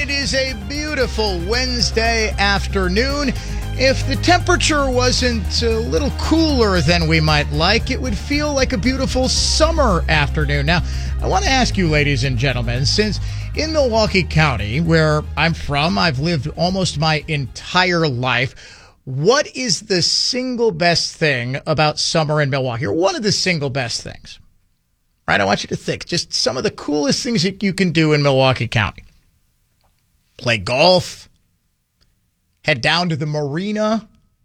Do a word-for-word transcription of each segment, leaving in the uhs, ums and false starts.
It is a beautiful Wednesday afternoon. If the temperature wasn't a little cooler than we might like, it would feel like a beautiful summer afternoon. Now, I want to ask you, ladies and gentlemen, since in Milwaukee County, where I'm from, I've lived almost my entire life, what is the single best thing about summer in Milwaukee, or one of the single best things? All right, I want you to think just some of the coolest things that you can do in Milwaukee County. Play golf, head down to the marina,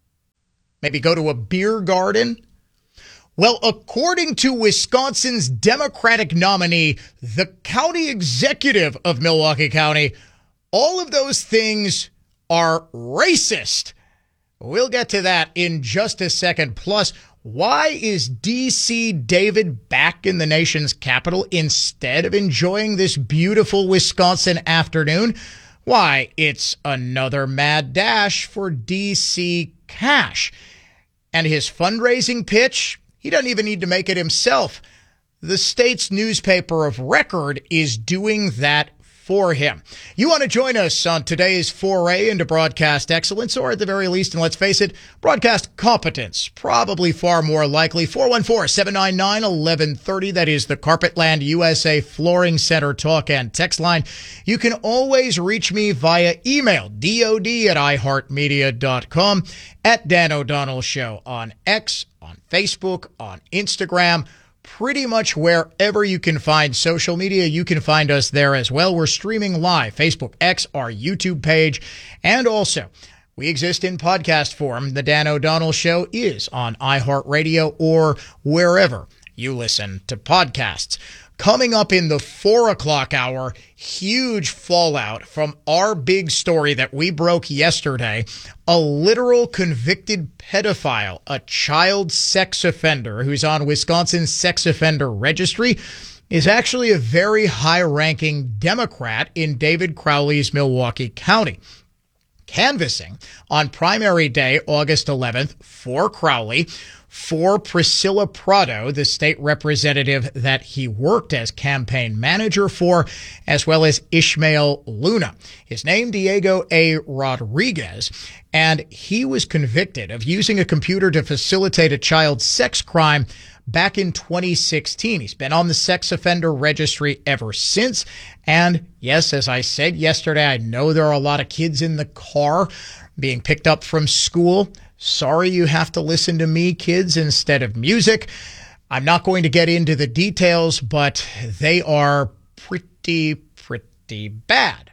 maybe go to a beer garden. Well, according to Wisconsin's Democratic nominee, the county executive of Milwaukee County, all of those things are racist. We'll get to that in just a second. Plus, why is D C David back in the nation's capital instead of enjoying this beautiful Wisconsin afternoon? Why, it's another mad dash for D C cash. And his fundraising pitch, he doesn't even need to make it himself. The state's newspaper of record is doing that for him. You want to join us on today's foray into broadcast excellence, or at the very least, and let's face it, broadcast competence, probably far more likely. four one four, seven nine nine, one one three zero. That is the Carpetland U S A Flooring Center talk and text line. You can always reach me via email, dod at iheartmedia dot com, at Dan O'Donnell Show on X, on Facebook, on Instagram. Pretty much wherever you can find social media, you can find us there as well. We're streaming live, Facebook, X, our YouTube page, and also we exist in podcast form. The Dan O'Donnell Show is on iHeartRadio or wherever you listen to podcasts. Coming up in the four o'clock hour, huge fallout from our big story that we broke yesterday. A literal convicted pedophile, a child sex offender who's on Wisconsin's sex offender registry, is actually a very high-ranking Democrat in David Crowley's Milwaukee County. Canvassing on primary day, August eleventh, for Crowley, for Priscilla Prado, the state representative that he worked as campaign manager for, as well as Ishmael Luna. His name, Diego A. Rodriguez, and he was convicted of using a computer to facilitate a child sex crime back in twenty sixteen. He's been on the sex offender registry ever since. And yes, as I said yesterday, I know there are a lot of kids in the car being picked up from school. Sorry you have to listen to me, kids, instead of music. I'm not going to get into the details, but they are pretty, pretty bad.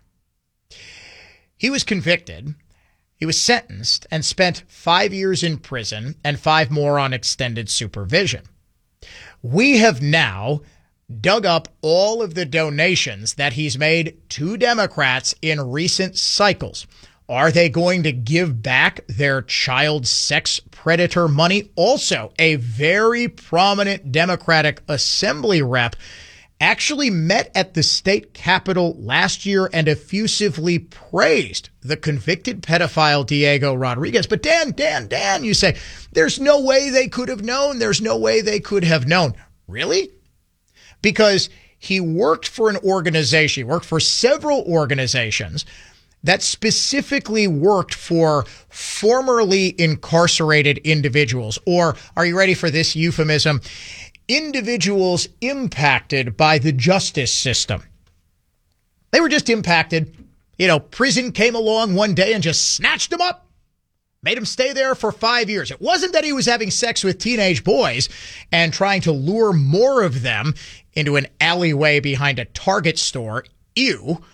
He was convicted. He was sentenced and spent five years in prison and five more on extended supervision. We have now dug up all of the donations that he's made to Democrats in recent cycles. Are they going to give back their child sex predator money? Also, a very prominent Democratic Assembly rep actually met at the state capitol last year and effusively praised the convicted pedophile Diego Rodriguez. But Dan, Dan, Dan, you say, there's no way they could have known. There's no way they could have known. Really? Because he worked for an organization, he worked for several organizations that specifically worked for formerly incarcerated individuals, or are you ready for this euphemism? Individuals impacted by the justice system. They were just impacted. You know, prison came along one day and just snatched them up, made him stay there for five years. It wasn't that he was having sex with teenage boys and trying to lure more of them into an alleyway behind a Target store. Ew.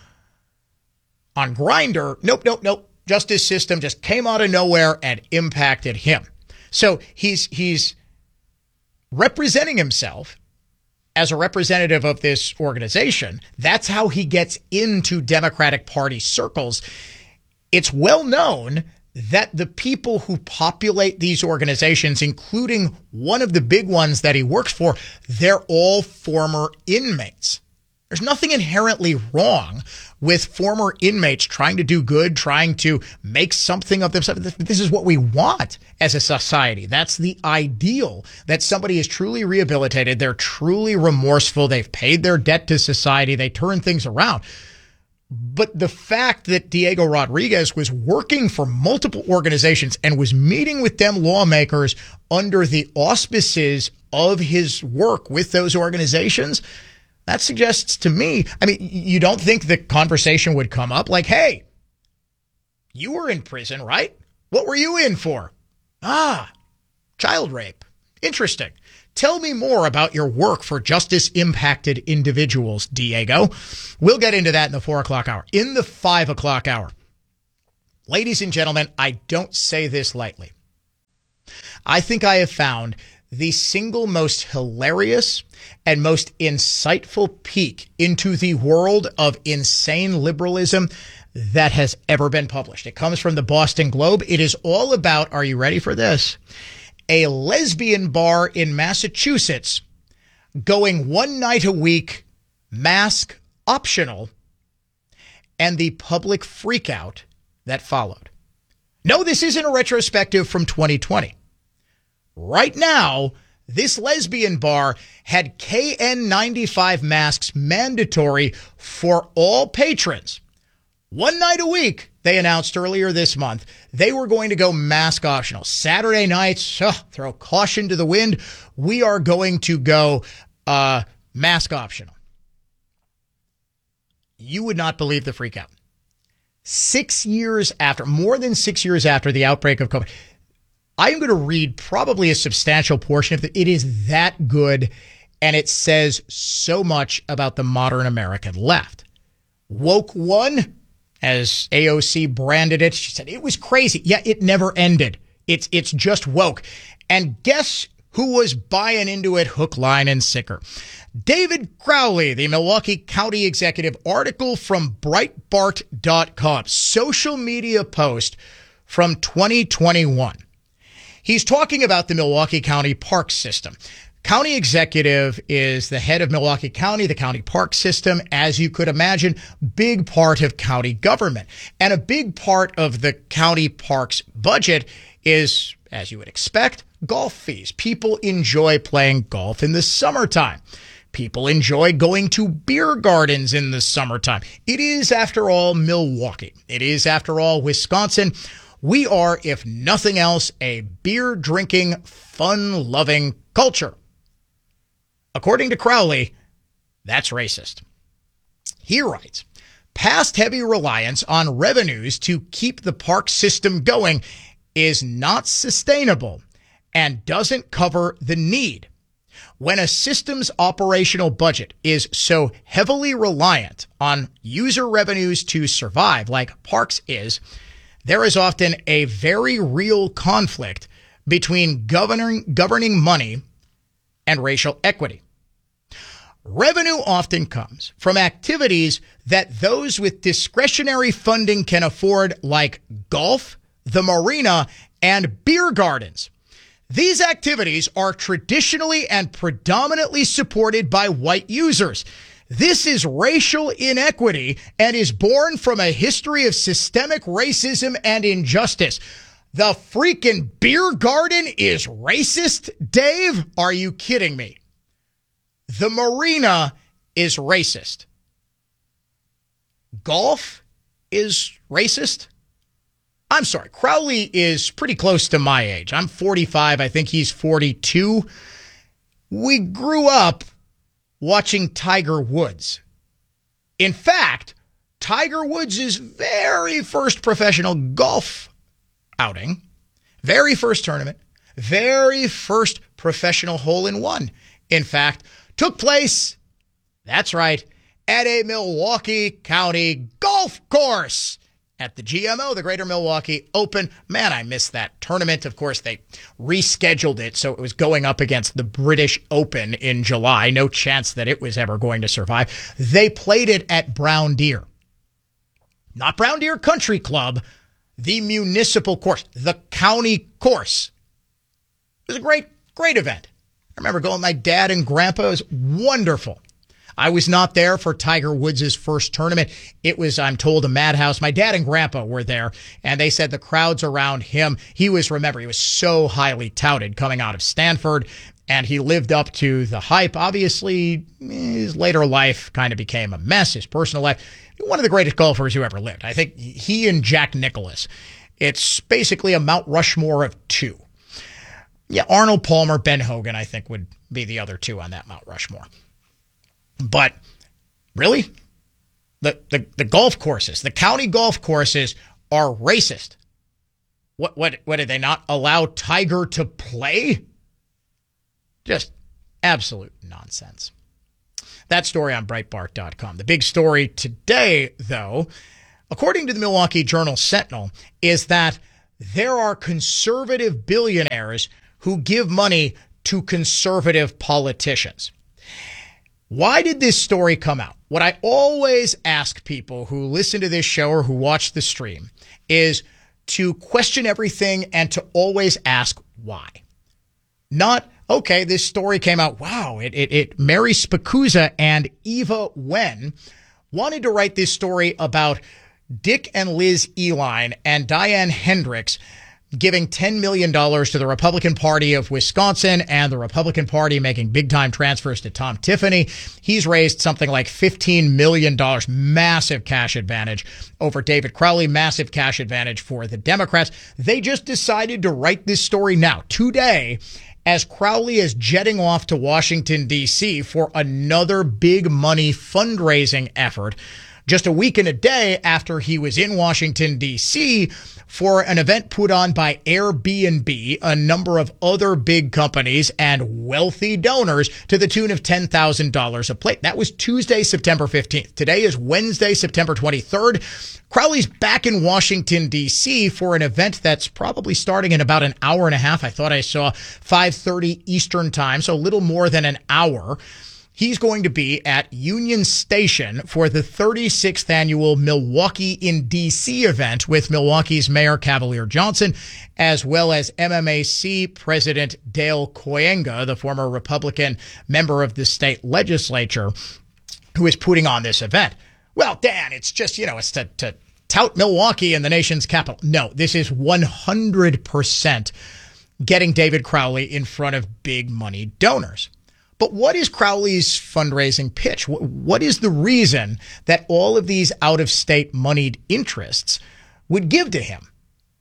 On Grindr, nope, nope, nope. Justice system just came out of nowhere and impacted him. So he's he's representing himself as a representative of this organization. That's how he gets into Democratic Party circles. It's well known that the people who populate these organizations, including one of the big ones that he works for, they're all former inmates. There's nothing inherently wrong with former inmates trying to do good, trying to make something of themselves. This is what we want as a society. That's the ideal, that somebody is truly rehabilitated. They're truly remorseful. They've paid their debt to society. They turn things around. But the fact that Diego Rodriguez was working for multiple organizations and was meeting with them lawmakers under the auspices of his work with those organizations, that suggests to me, I mean, you don't think the conversation would come up like, hey, you were in prison, right? What were you in for? Ah, child rape. Interesting. Tell me more about your work for justice-impacted individuals, Diego. We'll get into that in the four o'clock hour. In the five o'clock hour, ladies and gentlemen, I don't say this lightly. I think I have found the single most hilarious and most insightful peek into the world of insane liberalism that has ever been published. It comes from the Boston Globe. It is all about, are you ready for this? A lesbian bar in Massachusetts going one night a week, mask optional, and the public freakout that followed. No, this isn't a retrospective from twenty twenty. Right now, this lesbian bar had K N ninety-five masks mandatory for all patrons. One night a week, they announced earlier this month, they were going to go mask optional. Saturday nights, oh, throw caution to the wind. We are going to go uh, mask optional. You would not believe the freak out. Six years after, more than six years after the outbreak of COVID, I'm going to read probably a substantial portion of it. It is that good, and it says so much about the modern American left. Woke one, as A O C branded it, she said it was crazy. Yeah, it never ended. It's it's just woke. And guess who was buying into it hook, line, and sinker? David Crowley, the Milwaukee County executive, article from Breitbart dot com, social media post from twenty twenty-one. He's talking about the Milwaukee County park system. County executive is the head of Milwaukee County, the county park system, as you could imagine, big part of county government. And a big part of the county parks budget is, as you would expect, golf fees. People enjoy playing golf in the summertime. People enjoy going to beer gardens in the summertime. It is, after all, Milwaukee. It is, after all, Wisconsin. We are, if nothing else, a beer-drinking, fun-loving culture. According to Crowley, that's racist. He writes, past heavy reliance on revenues to keep the park system going is not sustainable and doesn't cover the need. When a system's operational budget is so heavily reliant on user revenues to survive, like parks is, there is often a very real conflict between governing, governing money and racial equity. Revenue often comes from activities that those with discretionary funding can afford, like golf, the marina, and beer gardens. These activities are traditionally and predominantly supported by white users. This is racial inequity and is born from a history of systemic racism and injustice. The freaking beer garden is racist, Dave? Are you kidding me? The marina is racist. Golf is racist? I'm sorry, Crowley is pretty close to my age. I'm forty-five. I think he's forty-two. We grew up watching Tiger Woods. In fact, Tiger Woods' very first professional golf outing, very first tournament, very first professional hole-in-one, in fact, took place, that's right, at a Milwaukee County golf course at the G M O, the Greater Milwaukee Open. Man, I missed that tournament. Of course, they rescheduled it, so it was going up against the British Open in July. No chance that it was ever going to survive. They played it at Brown Deer. Not Brown Deer Country Club, the municipal course, the county course. It was a great, great event. I remember going with my dad and grandpa. It was wonderful. I was not there for Tiger Woods' first tournament. It was, I'm told, a madhouse. My dad and grandpa were there, and they said the crowds around him, he was, remember, he was so highly touted coming out of Stanford, and he lived up to the hype. Obviously, his later life kind of became a mess, his personal life. One of the greatest golfers who ever lived. I think he and Jack Nicklaus, it's basically a Mount Rushmore of two. Yeah, Arnold Palmer, Ben Hogan, I think would be the other two on that Mount Rushmore. But really, the, the, the golf courses, the county golf courses are racist. What, what, what, did they not allow Tiger to play? Just absolute nonsense. That story on Breitbart dot com. The big story today, though, according to the Milwaukee Journal-Sentinel, is that there are conservative billionaires who give money to conservative politicians. Why did this story come out? What I always ask people who listen to this show or who watch the stream is to question everything and to always ask why. Not, okay, this story came out. Wow, it, it, it Mary Spikuza and Eva Wen wanted to write this story about Dick and Liz Uihlein and Diane Hendricks giving ten million dollars to the Republican Party of Wisconsin and the Republican Party making big-time transfers to Tom Tiffany. He's raised something like fifteen million dollars, massive cash advantage over David Crowley, massive cash advantage for the Democrats. They just decided to write this story now, today, as Crowley is jetting off to Washington, D C for another big money fundraising effort just a week and a day after he was in Washington, D C for an event put on by Airbnb, a number of other big companies and wealthy donors to the tune of ten thousand dollars a plate. That was Tuesday, September fifteenth. Today is Wednesday, September twenty-third. Crowley's back in Washington, D C for an event that's probably starting in about an hour and a half. I thought I saw five thirty Eastern time, so a little more than an hour. He's going to be at Union Station for the thirty-sixth annual Milwaukee in D C event with Milwaukee's Mayor Cavalier Johnson, as well as M M A C President Dale Koyenga, the former Republican member of the state legislature, who is putting on this event. Well, Dan, it's just, you know, it's to, to tout Milwaukee and the nation's capital. No, this is one hundred percent getting David Crowley in front of big money donors. But what is Crowley's fundraising pitch? What is the reason that all of these out-of-state moneyed interests would give to him?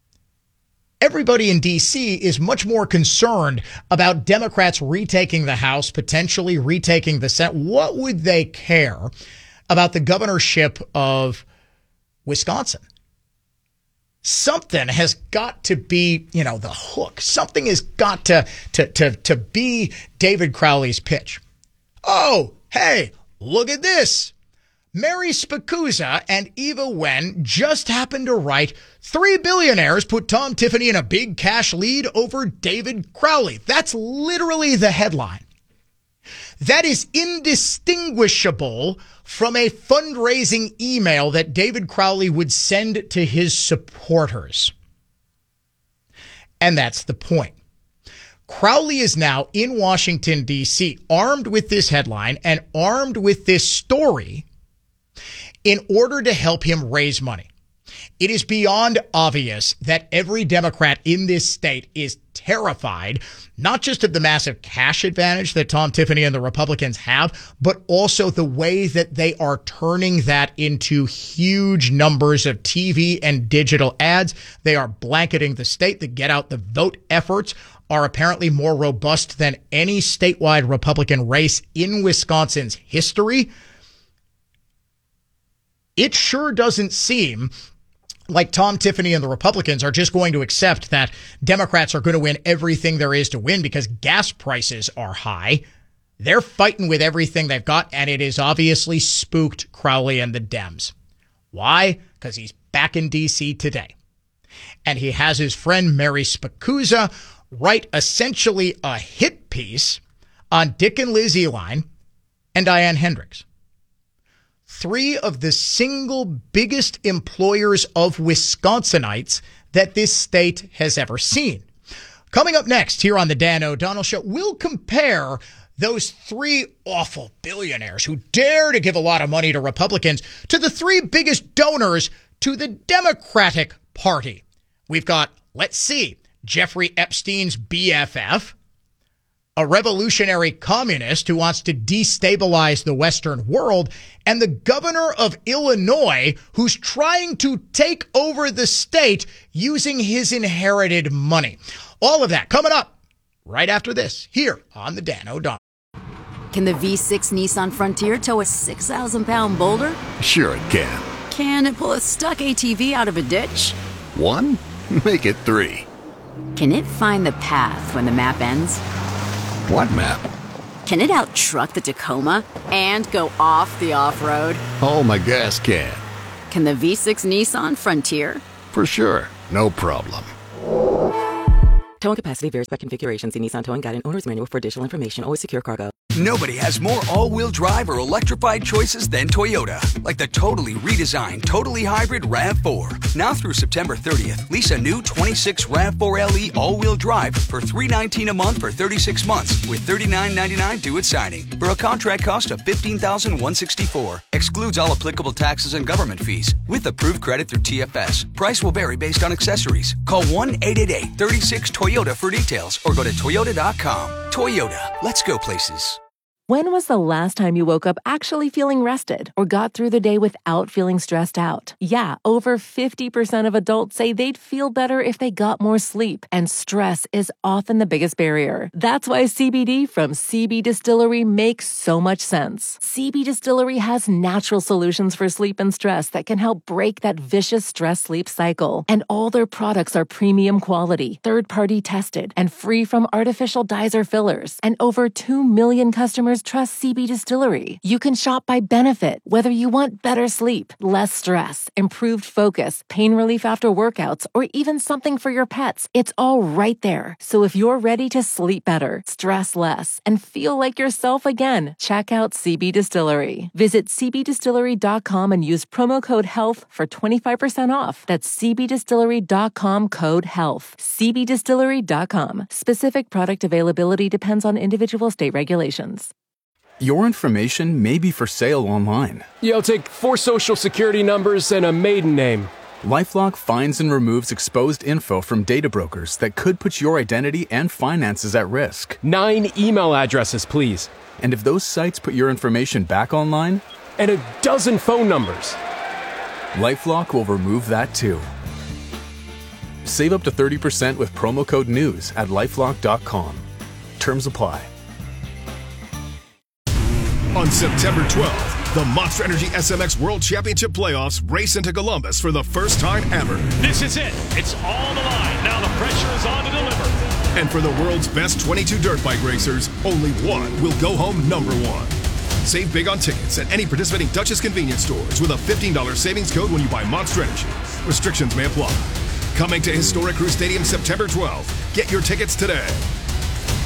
Everybody in D C is much more concerned about Democrats retaking the House, potentially retaking the Senate. What would they care about the governorship of Wisconsin? Something has got to be, you know, the hook. Something has got to, to, to, to be David Crowley's pitch. Oh, hey, look at this. Mary Spikuza and Eva Wen just happened to write three billionaires put Tom Tiffany in a big cash lead over David Crowley. That's literally the headline. That is indistinguishable from a fundraising email that David Crowley would send to his supporters. And that's the point. Crowley is now in Washington, D C, armed with this headline and armed with this story in order to help him raise money. It is beyond obvious that every Democrat in this state is terrified, not just of the massive cash advantage that Tom Tiffany and the Republicans have, but also the way that they are turning that into huge numbers of T V and digital ads. They are blanketing the state. The Get Out the Vote efforts are apparently more robust than any statewide Republican race in Wisconsin's history. It sure doesn't seem like Tom Tiffany and the Republicans are just going to accept that Democrats are going to win everything there is to win because gas prices are high. They're fighting with everything they've got, and it is obviously spooked Crowley and the Dems. Why? Because he's back in D C today. And he has his friend Mary Spikuza write essentially a hit piece on Dick and Liz Uihlein and Diane Hendricks, three of the single biggest employers of Wisconsinites that this state has ever seen. Coming up next here on the Dan O'Donnell Show, we'll compare those three awful billionaires who dare to give a lot of money to Republicans to the three biggest donors to the Democratic Party. We've got, let's see, Jeffrey Epstein's B F F, a revolutionary communist who wants to destabilize the Western world, and the governor of Illinois who's trying to take over the state using his inherited money. All of that coming up right after this here on the Dan O'Donnell. Can the V six Nissan Frontier tow a six thousand pound boulder? Sure it can. Can it pull a stuck A T V out of a ditch? One? Make it three. Can it find the path when the map ends? What map? Can it out-truck the Tacoma and go off the off-road? Oh, my gas can. Can the V six Nissan Frontier? For sure. No problem. Towing capacity varies by configuration. See Nissan Towing Guide and Owner's Manual for additional information. Always secure cargo. Nobody has more all-wheel drive or electrified choices than Toyota. Like the totally redesigned, totally hybrid RAV four. Now through September thirtieth, lease a new twenty-six RAV four L E all-wheel drive for three hundred nineteen dollars a month for thirty-six months with thirty-nine ninety-nine due at signing for a contract cost of fifteen thousand one hundred sixty-four dollars. Excludes all applicable taxes and government fees with approved credit through T F S. Price will vary based on accessories. Call one eight eight eight, three six, Toyota for details or go to toyota dot com. Toyota, let's go places. When was the last time you woke up actually feeling rested or got through the day without feeling stressed out? Yeah, over fifty percent of adults say they'd feel better if they got more sleep, and stress is often the biggest barrier. That's why C B D from C B Distillery makes so much sense. C B Distillery has natural solutions for sleep and stress that can help break that vicious stress-sleep cycle. And all their products are premium quality, third-party tested, and free from artificial dyes or fillers. And over two million customers trust C B Distillery. You can shop by benefit, whether you want better sleep, less stress, improved focus, pain relief after workouts, or even something for your pets. It's all right there. So if you're ready to sleep better, stress less, and feel like yourself again, check out C B Distillery. Visit c b distillery dot com and use promo code HEALTH for twenty-five percent off. That's c b distillery dot com code HEALTH. c b distillery dot com. Specific product availability depends on individual state regulations. Your information may be for sale online. Yeah, I'll take four social security numbers and a maiden name. LifeLock finds and removes exposed info from data brokers that could put your identity and finances at risk. Nine email addresses, please. And if those sites put your information back online? And a dozen phone numbers. LifeLock will remove that too. Save up to thirty percent with promo code NEWS at lifelock dot com. Terms apply. On September twelfth, the Monster Energy S M X World Championship Playoffs race into Columbus for the first time ever. This is it. It's all on the line. Now the pressure is on to deliver. And for the world's best twenty-two dirt bike racers, only one will go home number one. Save big on tickets at any participating Duchess convenience stores with a fifteen dollars savings code when you buy Monster Energy. Restrictions may apply. Coming to historic Crew Stadium September twelfth. Get your tickets today.